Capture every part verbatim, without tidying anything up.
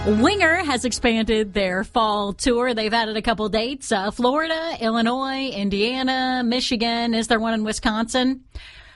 Winger has expanded their fall tour. They've added a couple dates. Uh, Florida, Illinois, Indiana, Michigan. Is there one in Wisconsin?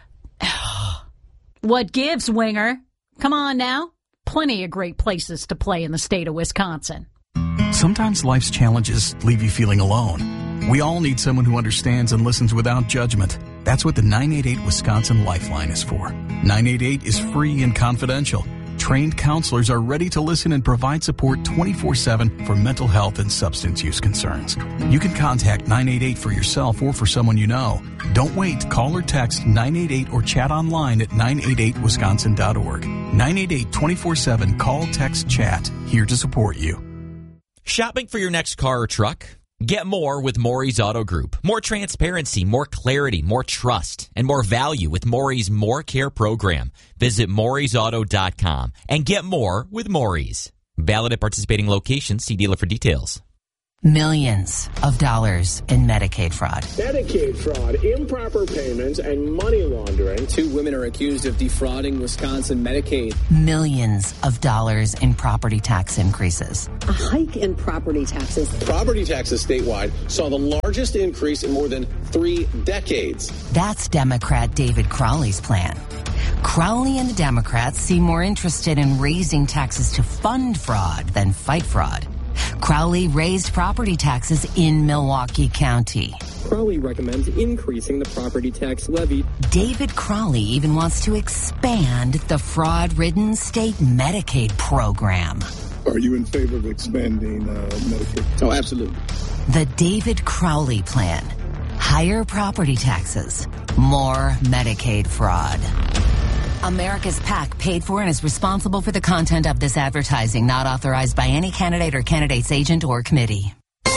What gives, Winger? Come on now. Plenty of great places to play in the state of Wisconsin. Sometimes life's challenges leave you feeling alone. We all need someone who understands and listens without judgment. That's what the nine eight eight Wisconsin Lifeline is for. nine eight eight is free and confidential. Trained counselors are ready to listen and provide support twenty-four seven for mental health and substance use concerns. You can contact nine eight eight for yourself or for someone you know. Don't wait. Call or text nine eight eight or chat online at nine eight eight wisconsin dot org. nine eight eight twenty-four seven. Call, text, chat. Here to support you. Shopping for your next car or truck? Get more with Maury's Auto Group. More transparency, more clarity, more trust, and more value with Maury's More Care program. Visit Maury's Auto dot com and get more with Maury's. Valid at participating locations. See dealer for details. Millions of dollars in Medicaid fraud. Medicaid fraud, improper payments, and money laundering. Two women are accused of defrauding Wisconsin Medicaid. Millions of dollars in property tax increases. A hike in property taxes. Property taxes statewide saw the largest increase in more than three decades. That's Democrat David Crowley's plan. Crowley and the Democrats seem more interested in raising taxes to fund fraud than fight fraud. Crowley raised property taxes in Milwaukee County. Crowley recommends increasing the property tax levy. David Crowley even wants to expand the fraud-ridden state Medicaid program. Are you in favor of expanding uh, Medicaid? Oh, absolutely. The David Crowley plan. Higher property taxes. More Medicaid fraud. America's PAC paid for and is responsible for the content of this advertising, not authorized by any candidate or candidate's agent or committee.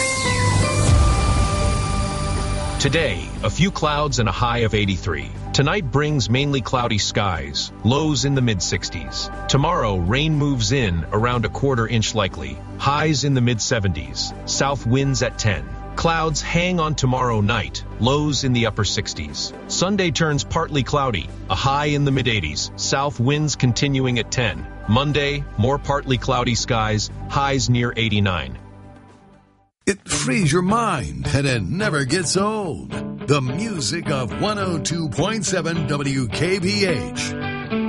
Today, a few clouds and a high of eighty-three. Tonight brings mainly cloudy skies, lows in the mid sixties. Tomorrow, rain moves in, around a quarter inch likely, highs in the mid seventies, south winds at ten. Clouds hang on tomorrow night, lows in the upper sixties. Sunday turns partly cloudy, a high in the mid eighties, south winds continuing at ten. Monday, more partly cloudy skies, highs near eighty-nine. It frees your mind and it never gets old. The music of one oh two point seven W K B H.